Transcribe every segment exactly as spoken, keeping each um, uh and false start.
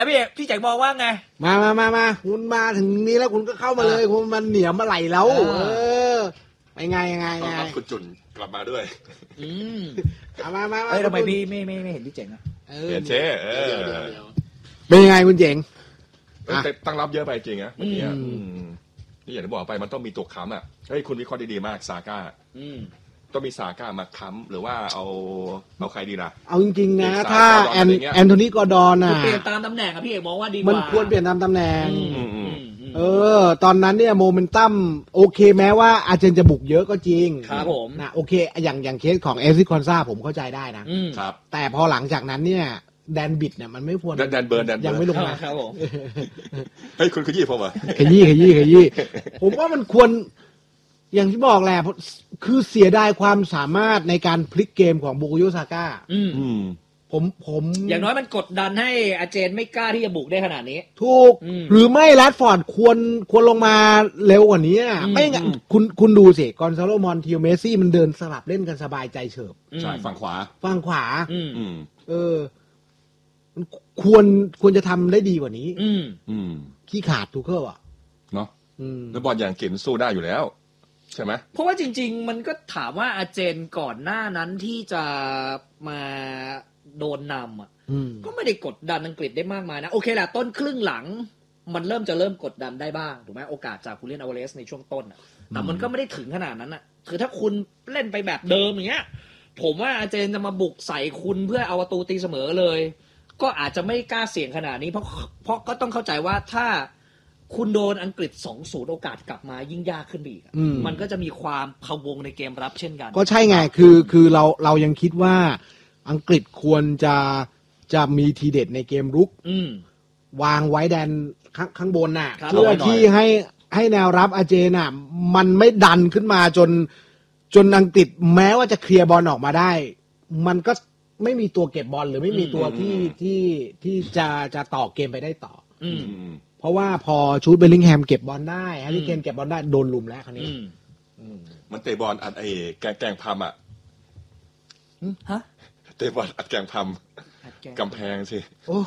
พี่พี่แจ๋งมองว่าไงมามามามาคุณมาถึงนี้แล้วคุณก็เข้ามาเลยคุณมันเหนียวมาไหลแล้วเออไปไงยังไงไงคุณจุนกลับมาด้วยอืมเอามามาเอ้ยทำไมพี่ไม่ไม่ไม่เห็นพี่เจ๋งอ่ะเออเช่เออเป็นยังไงคุณเจ๋งตั้งรับเยอะไปจริงนะเมื่อกี้นี่อย่างที่บอกไปมันต้องมีตัวค้ำอ่ะเฮ้ยคุณวิเคราะห์ดีๆมากซาก้าต้องมีซาก้ามาค้ำหรือว่าเอาเอาใครดีล่ะเอาจริงๆนะถ้าแอนแอนโทนีกอร์ดอนอ่ะเปลี่ยนตามตำแหน่งครับพี่เอกมองว่าดีกว่ามันควรเปลี่ยนตามตำแหน่งเออตอนนั้นเนี่ยโมเมนตัมโอเคแม้ว่าอาร์เจนจะบุกเยอะก็จริงครับผมนะโอเคอย่างอย่างเคสของเอซิคอนซาผมเข้าใจได้นะครับแต่พอหลังจากนั้นเนี่ยแดนบิดเนี่ยมันไม่ควรแดนเบิร์นยังไม่ลงมาครับผมเฮ้ยคุณขยี้ผมเหรอขยี้ขยี้ขยี้ผมว่ามันควรอย่างที่บอกแหละคือเสียดายความสามารถในการพลิกเกมของบุกโยซาก้าผมผมอย่างน้อยมันกดดันให้อาเจนไม่กล้าที่จะบุกได้ขนาดนี้ถูกหรือไม่แรดฟอร์ดควรควรลงมาเร็วกว่านี้ไม่งั้นคุณคุณดูสิกอนซาโลมอนทิโอเมซี่มันเดินสลับเล่นกันสบายใจเฉิบใช่ฝั่งขวาฝั่งขวาเออควรควรจะทำได้ดีกว่านี้ขี้ขาดทูเคิลอ่ะเนาะแล้วบอลอย่างเก่งสู้ได้อยู่แล้วใช่ไหมเพราะว่าจริงๆมันก็ถามว่าอาเจนก่อนหน้านั้นที่จะมาโดนนำอ่ะก็ไม่ได้กดดันอังกฤษได้มากมายนะโอเคแหละต้นครึ่งหลังมันเริ่มจะเริ่มกดดันได้บ้างถูกไหมโอกาสจากคูเลียนอเวเรสในช่วงต้นอ่ะแต่มันก็ไม่ได้ถึงขนาดนั้นอ่ะคือถ้าคุณเล่นไปแบบเดิมอย่างเงี้ยผมว่าอาเจนจะมาบุกใส่คุณเพื่อเอาประตูตีเสมอเลยก็อาจจะไม่กล้าเสี่ยงขนาดนี้เพราะเพราะก็ต้องเข้าใจว่าถ้าคุณโดนอังกฤษ สองศูนย์ โอกาสกลับมายิ่งยากขึ้นอีกมันก็จะมีความพะวงในเกมรับเช่นกันก็ใช่ไงคือคือเราเรายังคิดว่าอังกฤษควรจะจะมีทีเด็ดในเกมรุกวางไว้แดนข้างข้างบนน่ะเพื่อที่ให้ให้แนวรับอาเจนน่ะมันไม่ดันขึ้นมาจนจนอังกฤษแม้ว่าจะเคลียร์บอลออกมาได้มันก็ไม่มีตัวเก็บบอลหรือไม่มีตัวที่ที่ที่จะจะต่อเกมไปได้ต่อเพราะว่าพอชูดเบลลิงแฮมเก็บบอลได้แฮร์รี่เคนเก็บบอลได้โดนลุมแล้วคราวนี้มันเตะบอลอัดไอ้แกงแกงพัมอ่ะฮะเตะบอลอัดแกงพัมกำแพงสิโอ้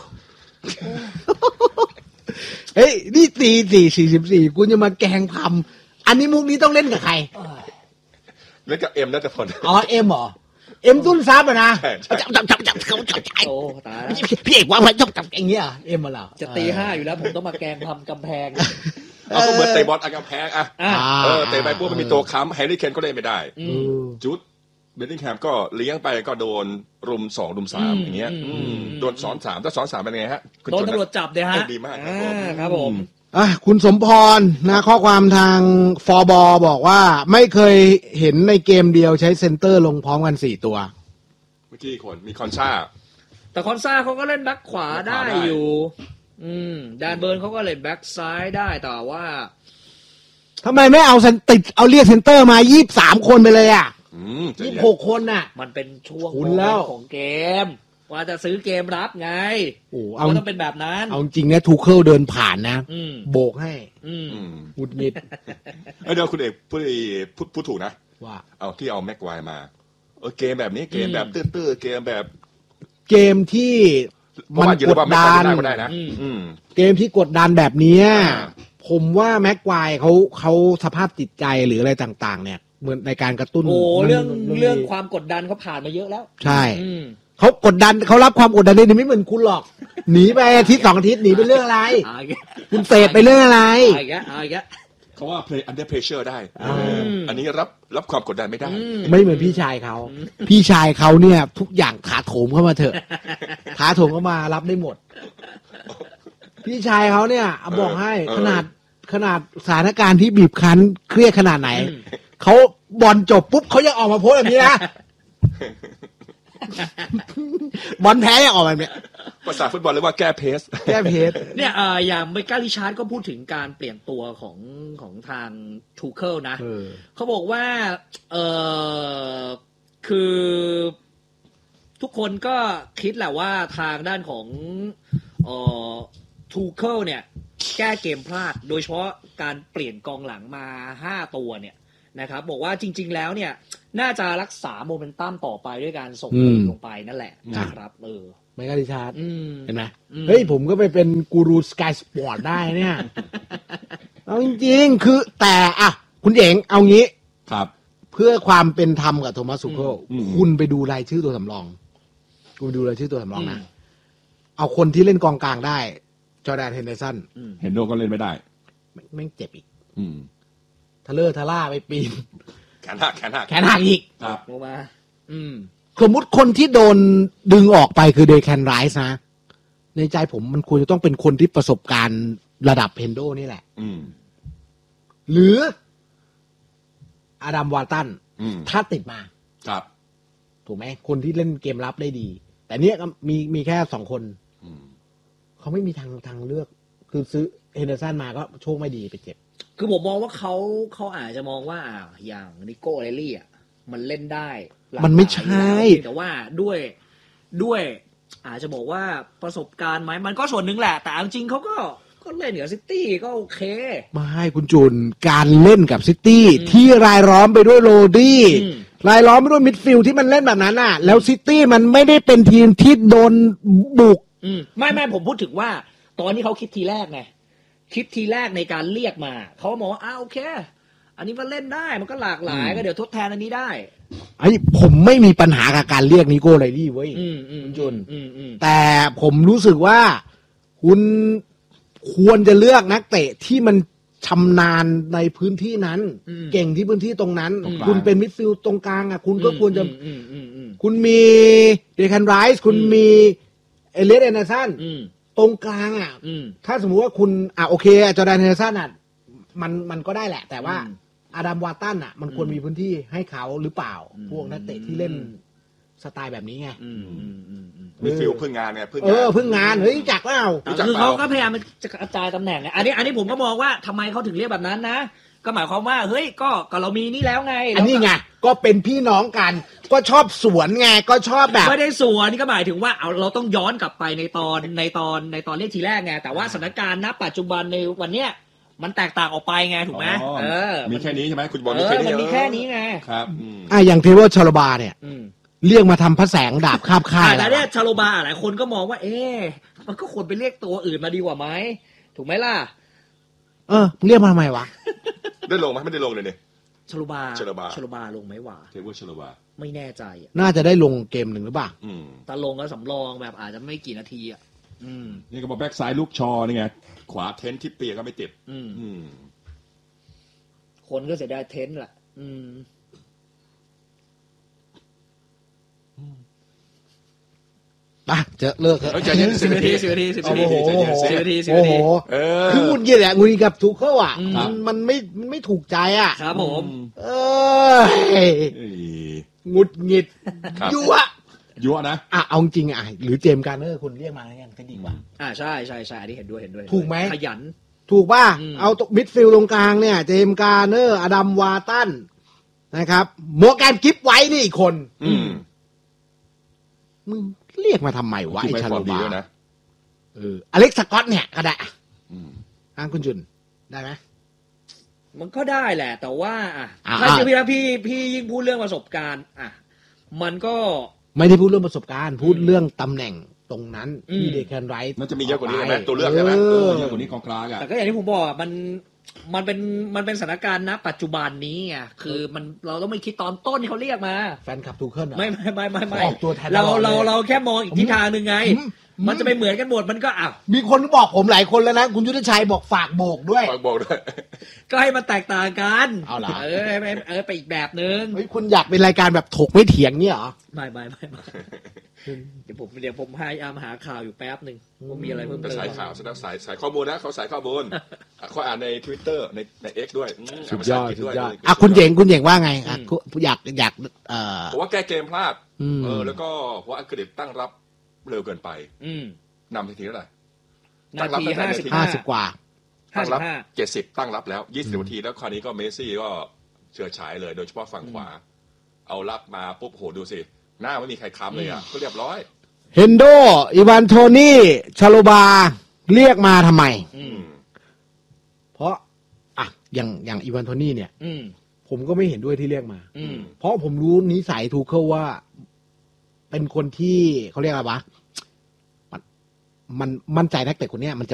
เฮ้ยนี่ตีสี่สี่สิบสี่คุณจะมาแกงพัมอันนี้มุกนี้ต้องเล่นกับใครเล่นกับเอ็มนัทพลอ๋อเอ็มเหรอเอ็มตุ้นซับอะนะจับจับจับจับเขาจับโอ้ตายแล้วพี่เอกวางไว้จับจับอย่างเงี้ยเอ็มมาแล้วจะตีห้าอยู่แล้วผมต้องมาแกงทำกำแพงเอาก็เหมือนเตะบอลอัดกำแพงอะเออเตะไปพวกมันมีตัวค้ำแฮร์รี่เคนก็เล่นไม่ได้จูดเบลลิงแฮมก็เลี้ยงไปก็โดนรุมสองรุมสามอย่างเงี้ยโดนสอนสามถ้าสอนสามเป็นไงฮะโดนตำรวจจับเลยฮะดีมากครับผมอ่ะคุณสมพรนะข้อความทางฟอบอบอกว่าไม่เคยเห็นในเกมเดียวใช้เซนเตอร์ลงพร้อมกันสี่ตัวเมื่อกี้คนมีคอนซ่าแต่คอนซ่าเขาก็เล่นแบ็คขวาได้อยู่อืมแดนเบิร์นเขาก็เล่นแบ็คซ้ายได้แต่ว่าทำไมไม่เอาติดเอาเรียกเซนเตอร์มายี่สิบสามคนไปเลยอ่ะยี่สิบหกคนน่ะมันเป็นช่วงของเกมว่าจะซื้อเกมรับไงโอ้เอาต้องเป็นแบบนั้นเอาจริงนะทูเคิลเดินผ่านนะโบกให้หงุดหงิดเดี๋ยวคุณเอกพูดพูดพูดถูกนะว่าเอาที่เอาแม็กไวมาเออเกมแบบนี้เกมแบบตื้อๆเกมแบบเกมที่มันกดดันเกมที่กดดันแบบนี้ผมว่าแม็กไวเขาเขาสภาพจิตใจหรืออะไรต่างๆเนี่ยเหมือนในการกระตุ้นโอ้เรื่องเรื่องความกดดันเขาผ่านมาเยอะแล้วใช่เขากดดันเขารับความกดดันได้ไม่เหมือนคุณหรอกหนีไปอาทิตย์สองอาทิตย์หนีไปเรื่องอะไรคุณเสพไปเรื่องอะไรเขาว่า play under pressure ได้อันนี้รับรับความกดดันไม่ได้ไม่เหมือนพี่ชายเขาพี่ชายเขาเนี่ยทุกอย่างถาโถมเข้ามาเถอะถาโถมเข้ามารับได้หมดพี่ชายเขาเนี่ยบอกให้ขนาดขนาดสถานการณ์ที่บีบคั้นเครียดขนาดไหนเขาบอลจบปุ๊บเขายังออกมาโพสแบบนี้นะบอลแพ้ยังออกมาเนี่ยภาษาฟุตบอลเรียกว่าแก้เพสแก้เพสเนี่ยเอ่ออย่างเมกาลิชาร์ดก็พูดถึงการเปลี่ยนตัวของของทางทูเคิลนะเขาบอกว่าเออคือทุกคนก็คิดแหละว่าทางด้านของเอ่อทูเคิลเนี่ยแก้เกมพลาดโดยเฉพาะการเปลี่ยนกองหลังมาห้าตัวเนี่ยนะครับบอกว่าจริงๆแล้วเนี่ยน่าจะรักษาโมเมนตัมต่อไปด้วยการส่งลงไปนั่นแหละนะครับเออไมเคิลริชาร์ดเห็นไหมอืมเฮ้ยผมก็ไปเป็นกูรูสกายสปอร์ตได้เนี่ยเอาจริงๆคือแต่อ่ะคุณเองเอางี้ครับเพื่อความเป็นธรรมกับโทมัสซูเคิลอืมคุณไปดูรายชื่อตัวสำรองคุณไปดูรายชื่อตัวสำรองนะเอาคนที่เล่นกองกลางได้จอร์แดนเฮนเดอร์สันเห็นโดก็เล่นไม่ได้แม่งเจ็บอีกอืมทะเลอร์ทะล่าไปปีนแขนหักแขนหักแขนหักอีกครับลงมา อืมสมมุติคนที่โดนดึงออกไปคือเดแคนไรส์นะ ในใจผมมันควรจะต้องเป็นคนที่ประสบการณ์ระดับเพนโดนี่แหละอืมหรืออดัมวาตันอืมถ้าติดมาครับถูกไหมคนที่เล่นเกมรับได้ดี แต่เนี้ยก็มีมีแค่สองคนอืมเขาไม่มีทางทางเลือก คือซื้อเฮนเดอร์สันมาก็โชคไม่ดีไปเจ็บคือผมมองว่าเขาเขาอาจจะมองว่าอ่าอย่างนิโก้เรลลี่อ่ะมันเล่นได้หลากหลายมันไม่ใช่แต่ว่าด้วยด้วย อาจจะบอกว่าประสบการณ์ไหมมันก็ส่วนหนึ่งแหละ แต่เอาจริงเขาก็ก็เล่นกับซิตี้ก็โอเคไม่คุณจุนการเล่นกับซิตี้ที่รายล้อมไปด้วยโรดี้อืมรายล้อมไปด้วยมิดฟิลด์ที่มันเล่นแบบนั้นน่ะ แล้วซิตี้มันไม่ได้เป็นทีมที่โดนบุกอืมไม่ไม่ผมพูดถึงว่า ตอนที่เขาคิดทีแรกไงคิดทีแรกในการเรียกมาเขามองว่าอ้าวโอเค อันนี้มันเล่นได้มันก็หลากหลายก็เดี๋ยวทดแทนอันนี้ได้ไอ้ผมไม่มีปัญหากับการเรียกนิโก้ไรลี่เว้ยอืมอืมคุณจุนอืมอืมแต่ผมรู้สึกว่าคุณควรจะเลือกนักเตะที่มันชำนาญในพื้นที่นั้น เก่งที่พื้นที่ตรงนั้น คุณเป็นมิดฟิลด์ตรงกลางอ่ะคุณก็ควรจะอืมอืมอืมคุณมีเดคันไรส์คุณมีเอเลียสแอนเดอร์สันอืมตรงกลางอ่ะอืมถ้าสมมุติว่าคุณอ่ะโอเคจอร์แดนเฮนเดอร์สันอ่ะมันมันก็ได้แหละ แต่ว่าอืมอาดัมวาตันอ่ะ มันควรมีพื้นที่ให้เขาหรือเปล่าอืมพวกนักเตะที่เล่นสไตล์แบบนี้ไงอืมอืมอืมอืมมีฟิลพึ่งงานไงพึ่งเองานอเพิ่งงานเฮ้ยจักเปล่ารู้จักคือเปล่าเขาก็พยายามจะกระจายตำแหน่งไงอันนี้อันนี้ผมก็มองว่าทำไมเขาถึงเรียกแบบนั้นนะ ก็หมายความว่าเฮ้ยก็ก็เรามีนี่แล้วไงอันนี้ไงก็เป็นพี่น้องกัน ก็ชอบสวนไงก็ชอบแบบไม่ได้ส่วนนี่ก็หมายถึงว่าเอาเราต้องย้อนกลับไปในตอนในตอนในตอนเรียกทีแรกไงแต่ว่าสถานการณ์ณปัจจุบันในวันเนี้ยมันแตกต่างออกไปไงถูกไหมอ๋อเออมีแค่นี้ใช่ไหมคุณบอลเอมีอแค่นี้มันมีแค่นี้ไงครับอืมอ่ะอย่างเทเวอร์ชาลบาเนี่ยอืมเรียกมาทำพระแสงดาบคาบค่ายแต่แล้วเนี่ยชาโลบาหลายคนก็มองว่า เอ๊ะมันก็ควรไปเรียกตัวอื่นมาดีกว่าไหมถูกไหมล่ะเออเรียกมาทำไมวะได้ลงไหมไม่ได้ลงเลยเนี่ยชาโลบาชาโลบาชาโลบาลงไหมวะเทเวอร์ชลวาไม่แน่ใจอะน่าจะได้ลงเกมหนึ่งหรือเปล่าอืมแต่ลงก็สำรองแบบอาจจะไม่กี่นาทีอ่ะอืมนี่ก็บอกแบ็กซ้ายลูกชอนี่ไงขวาเทนทิปเปียก็ไม่ติดอืมอืมคนก็เสียดายเทนต์แหละอืมไปเจอเลิกเถอะเฮ้ยใจเย็นสิบนาทีสิบนาทีสิบโอ้นาโหทีโอ้โหสิบนาทีสิบโอ้นาโหทีเออคือหงุดหงิดอะหงุดหงิดกับทูเคิลอ่ะอืมมันมันไม่มันไม่ถูกใจอ่ะครับผมเออเอ้ยหงุดหงิดครับยั่วยั่วนะอ่ะเอาจริงอ่ะหรือเจมส์การ์เนอร์คุณเรียกมาแล้วกันก็ดีกว่าอ่าใช่ใช่ใช่อันนี้เห็นด้วยเห็นด้วยถูกไหมขยันถูกป่ะอืมเอามิดฟิลด์ตรงกลางเนี่ย เจมส์การ์เนอร์อดัมวาตันนะครับโมแกนกิฟไว้นี่อีกคนอืมมึงเรียกมาทำไมวะคิดไอ้ไว้ชาคโลวามดีบาด้วยนะเอออเล็กซ์สกอตเนี่ยก็ได้อ่ะอืมอ่ะคุณจุนได้ไหมมันก็ได้แหละ แต่ว่าอ่ะอ่าถ้าจะพี่พี่พี่ยิ่งพูดเรื่องประสบการณ์ อ่ะ มันก็ไม่ได้พูดเรื่องประสบการณ์พูดเรื่องตำแหน่งตรงนั้นอืมที่เดแคนไรท์น่าจะมีเยอะกว่านี้ใช่ไหมตัวเลือกใช่ไหมเอเอออเยอะกว่านี้กองกลางอ่ะแต่ก็อย่างที่ผมบอกอ่ะมันมันเป็นมันเป็นสถานการณ์ณปัจจุบันนี้อ่ะคือมันเราต้องไม่คิดตอนต้นที่เขาเรียกมาแฟนคลับทูเคิลเหรอไม่ไม่ไม่ไม่ไม่ออกตัวแทนเราตลอดเลยเราเราแค่มองอีกทิศทางหนึ่งไงอืมมันจะไปเหมือนกันหมดมันก็อ้าวมีคนบอกผมหลายคนแล้วนะ คุณยุทธชัยบอกฝากโบกด้วยฝากบอกด้วยก็ให้มันแตกต่างกันเอาล่ะเออให้ให้เออไปอีกแบบนึงเฮ้ยคุณอยากเป็นรายการแบบถกไม่เถียงเนี่ยเหรอไม่ไม่ไม่ไม่เดี๋ยวผมเดี๋ยวผมพยายามหาข่าวอยู่แป๊บหนึ่งว่ามีอะไรเพิ่มแต่เติมสายข่าวแสดงสายสายข้อมูลนะเขาสายข้อมูลอ่ะเขาอ่านใน Twitter ในใน X ด้วยอืมสุดยอดานภาษาอังกฤษสุดด้วยยอดอ่ะคุณเหยงคุณเหยงว่าไงอ่ะคุณอยากอยากเอ่อผมว่าแก้เกมพลาดอืมเออแล้วก็เพราะว่าอังกฤษตั้งรับเร็วเกินไปอืมนำทีทีเท่าไหร่นาทีตั้งรับห้าสิบห้าห้าสิบกว่าห้าตั้งสิรับบห้าเจ็ดสิบตั้งรับแล้วยี่สิบนาทีแล้วคราวนี้ก็เมสซี่ก็เฉิดฉายเลยโดยเฉพาะฝั่งขวา เอารับมาปุ๊บโหดูสิ หน้าไม่มีใครค้ำเลยอ่ะก็เรียบร้อยเฮนโดอีวานโทนี่ชาโลบาเรียกมาทำไมอืมเพราะอ่ะอย่างอย่างอีวานโทนี่เนี่ยอืมผมก็ไม่เห็นด้วยที่เรียกมาอืมเพราะผมรู้นิสัยทูเคิลว่า เป็นคนที่เขาเรียกอะไรวะมันมั่นใจนักเตะคนนี้มันจะ